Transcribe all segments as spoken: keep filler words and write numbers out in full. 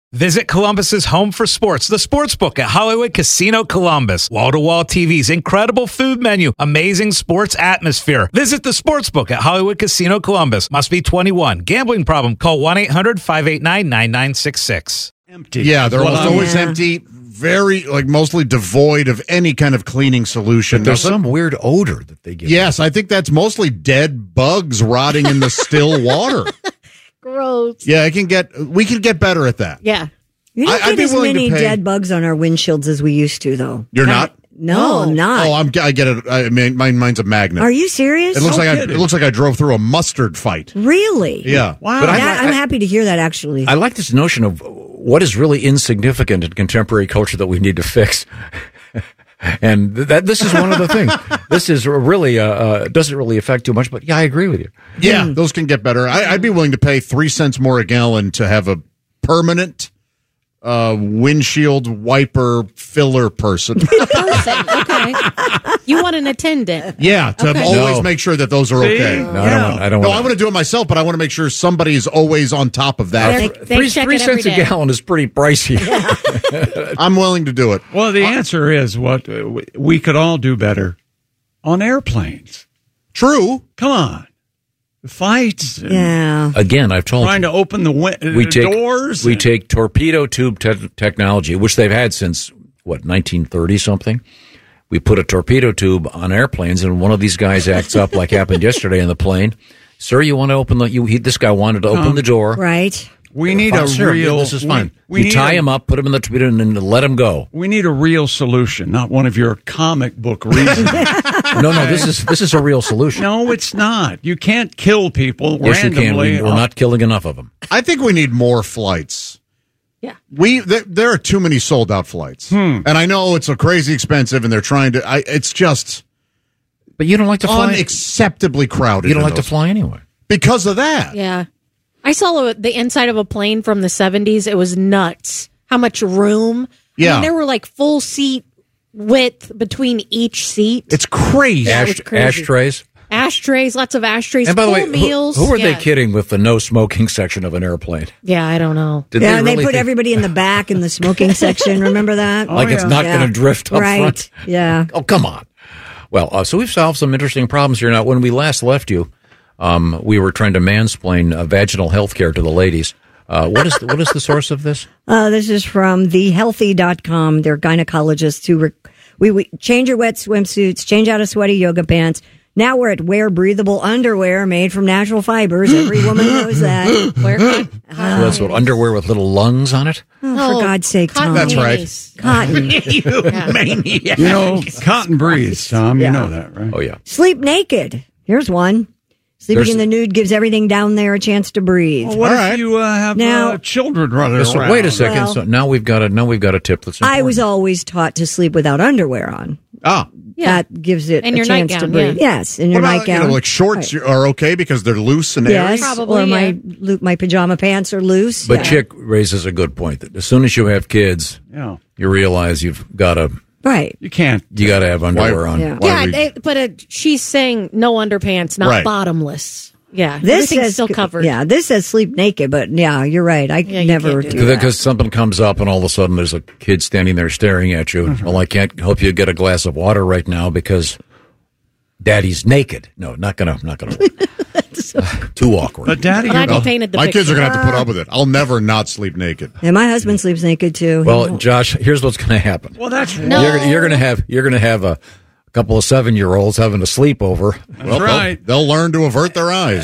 Visit Columbus's home for sports, the Sportsbook at Hollywood Casino Columbus. Wall-to-wall T Vs, incredible food menu, amazing sports atmosphere. Visit the Sportsbook at Hollywood Casino Columbus. Must be twenty-one. Gambling problem? Call one eight hundred five eight nine nine nine six six. Empty. Yeah, they're almost always yeah. empty. Very, like, mostly devoid of any kind of cleaning solution. But there's some weird odor that they get. Yes, I think that's mostly dead bugs rotting in the still water. Gross. Yeah, I can get. We can get better at that. Yeah. You don't I, get as many dead bugs on our windshields as we used to, though. You're not? No, I'm not. Oh, I'm. I get it. I mean, mine, mine's a magnet. Are you serious? It looks no like I, it looks like I drove through a mustard fight. Really? Yeah. Wow. But that, I'm happy to hear that. Actually, I like this notion of what is really insignificant in contemporary culture that we need to fix. And that this is one of the things. This is really uh, uh, doesn't really affect too much, but yeah, I agree with you. Yeah, mm. those can get better. I, I'd be willing to pay three cents more a gallon to have a permanent uh, windshield wiper filler person. A person, okay. You want an attendant? Yeah, to okay. always no. make sure that those are okay. No, yeah. I don't want. I don't. No, want I want to do it myself, but I want to make sure somebody's always on top of that. They, they three check three it every cents a day. gallon is pretty pricey. I'm willing to do it. Well, the answer is what uh, we- we could all do better on airplanes. True. Come on. The fights. and yeah. Again, I've told Trying you. to open the win- we uh, take doors. we and- take torpedo tube te- technology, which they've had since what nineteen thirty something. We put a torpedo tube on airplanes, and one of these guys acts up like happened yesterday in the plane. Sir, you want to open the? You he, this guy wanted to open Um, the door. Right. We need Fine, a sir, real. This is fine. We, we you need tie a, him up, put him in the torpedo, and then let him go. We need a real solution, not one of your comic book reasons. No, no, this is this is a real solution. No, it's not. You can't kill people Yes, you randomly. can. We, we're not killing enough of them. I think we need more flights. Yeah. We th- there are too many sold out flights, Hmm. and I know it's a crazy expensive, and they're trying to. I, it's just But you don't like to fly. unacceptably crowded. You don't in like to those. fly anyway. because of that. Yeah. I saw a, the inside of a plane from the seventies. It was nuts. How much room. Yeah. I mean, there were like full seat width between each seat. It's crazy. Yeah, it was Ash- crazy. ashtrays. Ashtrays, lots of ashtrays, And by the full way, who, meals. who are yeah. they kidding with the no smoking section of an airplane? Yeah, I don't know. Did yeah, they and really they put think- everybody in the back in the smoking section. Remember that? like it's not Yeah. going to drift up right. front. Yeah. Oh, come on. Well, uh, so we've solved some interesting problems here. Now, when we last left you, um, we were trying to mansplain uh, vaginal health care to the ladies. Uh, what is the, what is the source of this? Uh, this is from the healthy dot com. They're gynecologists who rec- we, we change your wet swimsuits, change out of sweaty yoga pants. Now we're at wear breathable underwear made from natural fibers. Every woman knows that. Where So that's what, underwear with little lungs on it? Oh, for God's sake, cotton Tom. That's right. panties. Cotton. You maniac. You know, cotton breeze, Tom. You know that, right? Oh, yeah. Sleep naked. Here's one. Sleeping There's- in the nude gives everything down there a chance to breathe. Well, what All if right. you uh, have Now- uh, children running So around? wait a second. Well- so now we've got a now we've got a tip that's I important. was always taught to sleep without underwear on. Ah. Yeah. That gives it And a your chance to nightgown, breathe. yeah. Yes, in What your about, nightgown. you know, like shorts are okay because they're loose and airy? Yes, Probably, or my yeah. lo- my pajama pants are loose. But yeah. Chick raises a good point that as soon as you have kids, Yeah. you realize you've got to Right. You can't. you got to have underwear on. Yeah. Why Yeah, we- they, but uh, she's saying no underpants, not Right. bottomless. Yeah, This everything's says still covered. Yeah, this says sleep naked, but yeah, you're right. I Yeah, you never can't do do that. Because something comes up and all of a sudden there's a kid standing there staring at you. Well, I can't help you get a glass of water right now because Daddy's naked. No, not gonna, not gonna. Work. Too awkward. But Daddy, Glad you're- you painted the My picture. kids are going to have to put up with it. I'll never not sleep naked. And my husband sleeps naked too. He Well, won't- Josh, here's what's going to happen. well, that's No. You're, you're going to have you're going to have a, a couple of seven year olds having a sleepover, Well, right. They'll, they'll learn to avert their eyes.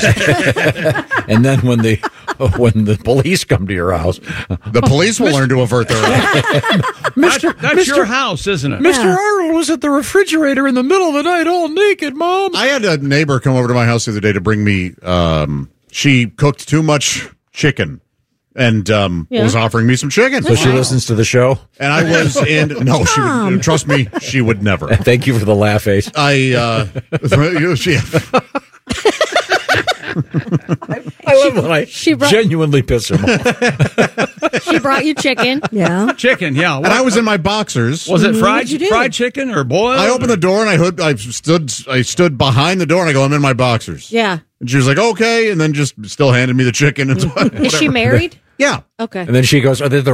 and then when the when the police come to your house, The police will learn to avert their eyes. Mister That's, that's your house, isn't it? Mister Arnold was at the refrigerator in the middle of the night, all naked, Mom. I had a neighbor come over to my house the other day to bring me. Um, she cooked too much chicken, and um, Yeah. was offering me some chicken. So she listens to the show. and I was in. No, she would, trust me, she would never. Thank you for the laugh, Ace. I. Uh, she, I love when I she brought- genuinely piss him off. She brought you chicken. yeah. Chicken, yeah. and I was in my boxers. Was it fried What'd you do? fried chicken or boiled? I opened the door and I hood, I stood. I stood behind the door and I go, I'm in my boxers. Yeah. And she was like, okay, and then just still handed me the chicken. And Is she married? Yeah. Okay. And then she goes, "Are they the